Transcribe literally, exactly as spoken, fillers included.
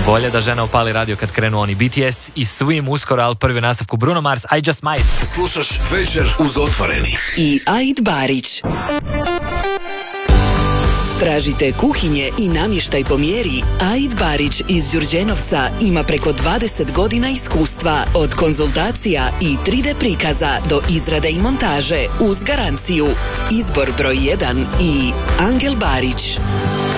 Bolje da žena opali radio kad krenu oni. B T S i Swim uskoro, ali prvi u nastavku Bruno Mars, I Just Might. Slušaš Večer uz Otvoreni. I Aid Barić. Tražite kuhinje i namještaj po mjeri? Aid Barić iz Đurđenovca ima preko dvadeset godina iskustva od konzultacija i tri D prikaza do izrade i montaže uz garanciju. Izbor broj jedan i Angel Barić.